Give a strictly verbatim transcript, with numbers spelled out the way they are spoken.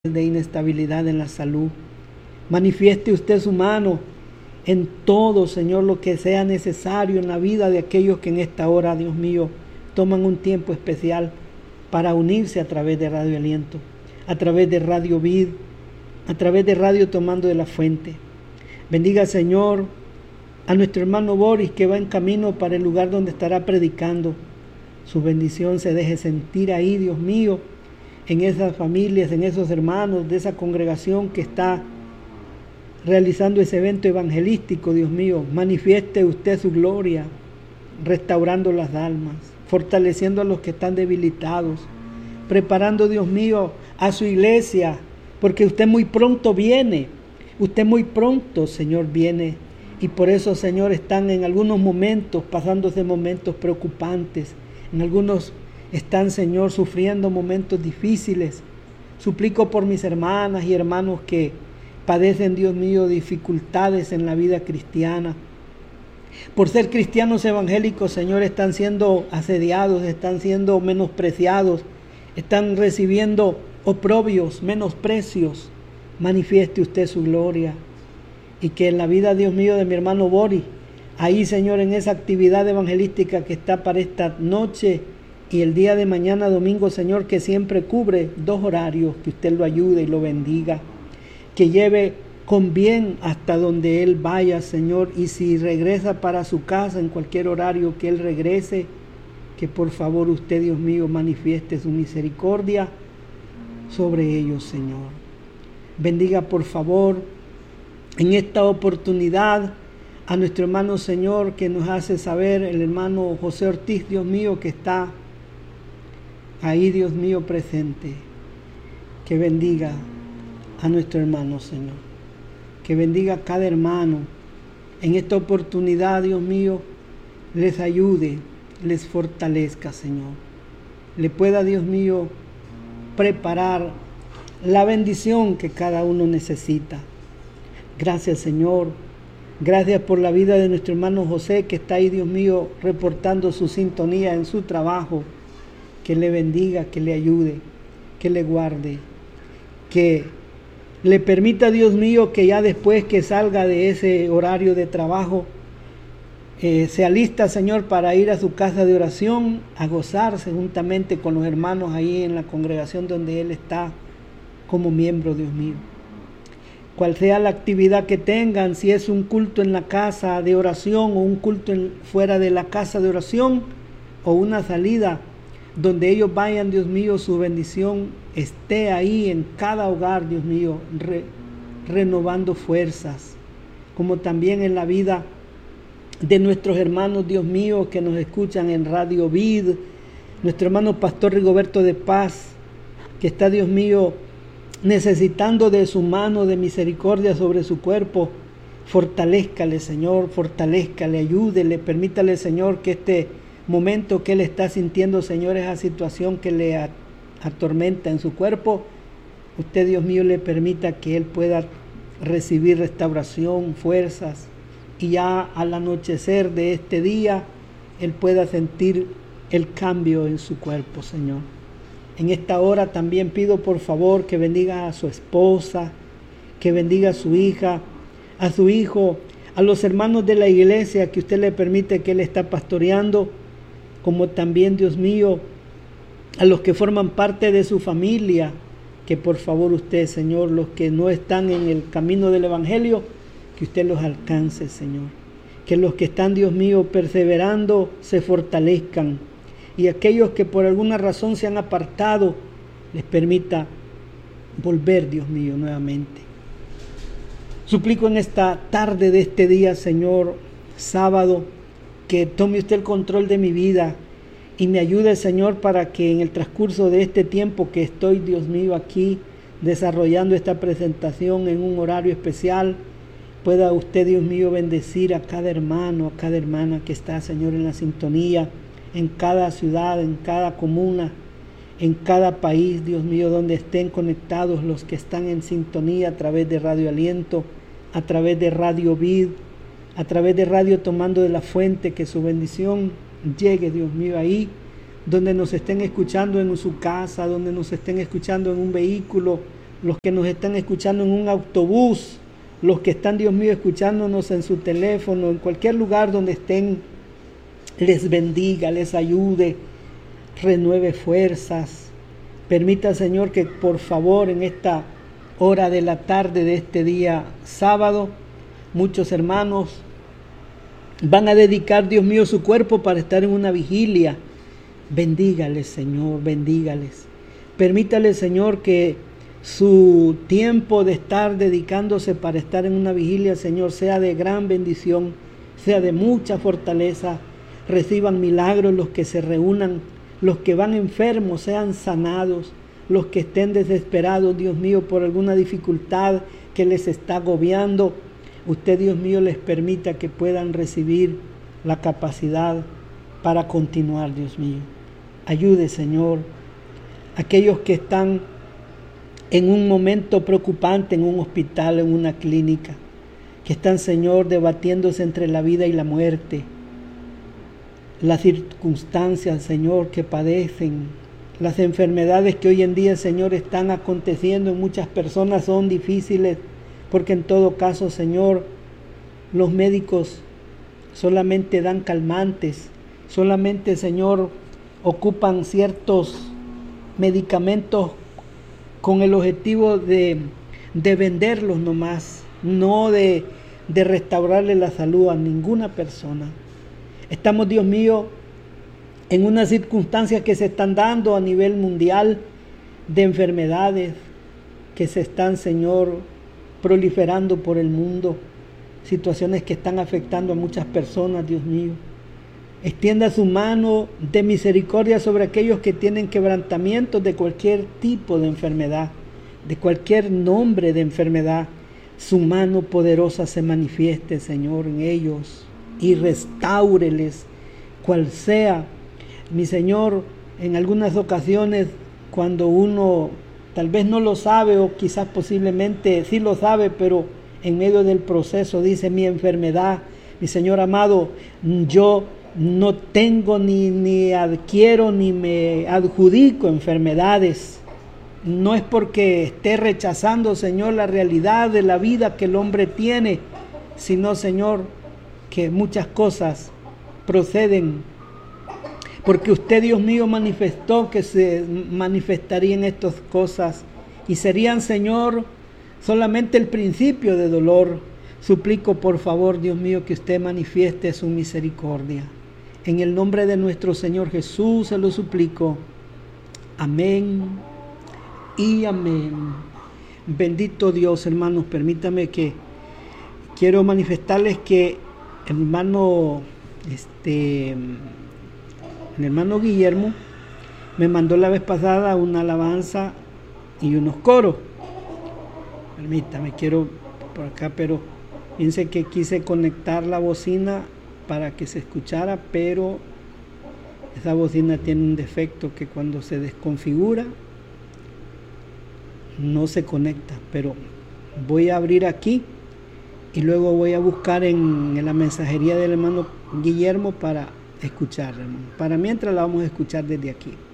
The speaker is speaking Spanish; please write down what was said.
de inestabilidad en la salud. Manifieste usted su mano en todo, Señor, lo que sea necesario en la vida de aquellos que en esta hora, Dios mío, toman un tiempo especial para unirse a través de Radio Aliento, a través de Radio Vid, a través de Radio Tomando de la Fuente. Bendiga, Señor, a nuestro hermano Boris, que va en camino para el lugar donde estará predicando. Su bendición se deje sentir ahí, Dios mío, en esas familias, en esos hermanos de esa congregación que está realizando ese evento evangelístico. Dios mío, manifieste usted su gloria, restaurando las almas, fortaleciendo a los que están debilitados, preparando, Dios mío, a su iglesia, porque usted muy pronto viene, usted muy pronto, Señor, viene, y por eso, Señor, están en algunos momentos pasándose momentos preocupantes, en algunos están, Señor, sufriendo momentos difíciles. Suplico por mis hermanas y hermanos que padecen, Dios mío, dificultades en la vida cristiana. Por ser cristianos evangélicos, Señor, están siendo asediados, están siendo menospreciados, están recibiendo oprobios, menosprecios. Manifieste usted su gloria. Y que en la vida, Dios mío, de mi hermano Boris, ahí, Señor, en esa actividad evangelística que está para esta noche y el día de mañana domingo, Señor, que siempre cubre dos horarios, que usted lo ayude y lo bendiga, que lleve con bien hasta donde él vaya, Señor, y si regresa para su casa en cualquier horario que él regrese, que por favor usted, Dios mío, manifieste su misericordia sobre ellos, Señor. Bendiga, por favor, en esta oportunidad a nuestro hermano, Señor, que nos hace saber, el hermano José Ortiz, Dios mío, que está ahí, Dios mío, presente. Que bendiga a nuestro hermano, Señor. Que bendiga a cada hermano. En esta oportunidad, Dios mío, les ayude, les fortalezca, Señor. Le pueda, Dios mío, preparar la bendición que cada uno necesita. Gracias, Señor. Gracias por la vida de nuestro hermano José, que está ahí, Dios mío, reportando su sintonía en su trabajo. Que le bendiga, que le ayude, que le guarde, que le permita, Dios mío, que ya después que salga de ese horario de trabajo, eh, se alista, Señor, para ir a su casa de oración, a gozarse juntamente con los hermanos ahí en la congregación donde él está como miembro, Dios mío. Cual sea la actividad que tengan, si es un culto en la casa de oración o un culto en, fuera de la casa de oración o una salida, donde ellos vayan, Dios mío, su bendición esté ahí en cada hogar, Dios mío, re, renovando fuerzas, como también en la vida de nuestros hermanos, Dios mío, que nos escuchan en Radio Vid, nuestro hermano Pastor Rigoberto de Paz, que está, Dios mío, necesitando de su mano de misericordia sobre su cuerpo. Fortalézcale, Señor, fortalézcale, ayúdele, permítale, Señor, que este momento que él está sintiendo, Señor, esa situación que le atormenta en su cuerpo, usted, Dios mío, le permita que él pueda recibir restauración, fuerzas, y ya al anochecer de este día, él pueda sentir el cambio en su cuerpo, Señor. En esta hora también pido, por favor, que bendiga a su esposa, que bendiga a su hija, a su hijo, a los hermanos de la iglesia que usted le permite que él está pastoreando, como también, Dios mío, a los que forman parte de su familia, que por favor usted, Señor, los que no están en el camino del evangelio, que usted los alcance, Señor. Que los que están, Dios mío, perseverando, se fortalezcan. Y aquellos que por alguna razón se han apartado, les permita volver, Dios mío, nuevamente. Suplico en esta tarde de este día, Señor, sábado, que tome usted el control de mi vida y me ayude, Señor, para que en el transcurso de este tiempo que estoy, Dios mío, aquí desarrollando esta presentación en un horario especial, pueda usted, Dios mío, bendecir a cada hermano, a cada hermana que está, Señor, en la sintonía, en cada ciudad, en cada comuna, en cada país, Dios mío, donde estén conectados los que están en sintonía a través de Radio Aliento, a través de Radio Vid, a través de Radio Tomando de la Fuente, que su bendición llegue, Dios mío, ahí donde nos estén escuchando en su casa, donde nos estén escuchando en un vehículo, los que nos están escuchando en un autobús, los que están, Dios mío, escuchándonos en su teléfono, en cualquier lugar donde estén, les bendiga, les ayude, renueve fuerzas. Permita, Señor, que por favor en esta hora de la tarde de este día sábado, muchos hermanos van a dedicar, Dios mío, su cuerpo para estar en una vigilia. Bendígales, Señor, bendígales. Permítale, Señor, que su tiempo de estar dedicándose para estar en una vigilia, Señor, sea de gran bendición, sea de mucha fortaleza. Reciban milagros los que se reúnan, los que van enfermos sean sanados, los que estén desesperados, Dios mío, por alguna dificultad que les está agobiando. Usted, Dios mío, les permita que puedan recibir la capacidad para continuar, Dios mío. Ayude, Señor, aquellos que están en un momento preocupante en un hospital, en una clínica, que están, Señor, debatiéndose entre la vida y la muerte. Las circunstancias, Señor, que padecen, las enfermedades que hoy en día, Señor, están aconteciendo en muchas personas son difíciles, porque en todo caso, Señor, los médicos solamente dan calmantes, solamente, Señor, ocupan ciertos medicamentos con el objetivo de, de venderlos nomás, no de, de restaurarle la salud a ninguna persona. Estamos, Dios mío, en unas circunstancias que se están dando a nivel mundial de enfermedades que se están, Señor, proliferando por el mundo, situaciones que están afectando a muchas personas, Dios mío. Extienda su mano de misericordia sobre aquellos que tienen quebrantamientos de cualquier tipo de enfermedad, de cualquier nombre de enfermedad. Su mano poderosa se manifieste, Señor, en ellos y restáureles, cual sea. Mi Señor, en algunas ocasiones, cuando uno tal vez no lo sabe o quizás posiblemente sí lo sabe, pero en medio del proceso dice: mi enfermedad, mi Señor amado, yo no tengo ni, ni adquiero ni me adjudico enfermedades. No es porque esté rechazando, Señor, la realidad de la vida que el hombre tiene, sino, Señor, que muchas cosas proceden porque usted, Dios mío, manifestó que se manifestarían estas cosas y serían, Señor, solamente el principio de dolor. Suplico, por favor, Dios mío, que usted manifieste su misericordia. En el nombre de nuestro Señor Jesús se lo suplico. Amén y amén. Bendito Dios, hermanos. Permítame que quiero manifestarles que el hermano, este, el hermano Guillermo me mandó la vez pasada una alabanza y unos coros. Permítame, quiero por acá, pero fíjense que quise conectar la bocina para que se escuchara, pero esa bocina tiene un defecto que cuando se desconfigura no se conecta. Pero voy a abrir aquí y luego voy a buscar en, en la mensajería del hermano Guillermo para escucharla, hermano. Para mientras la vamos a escuchar desde aquí.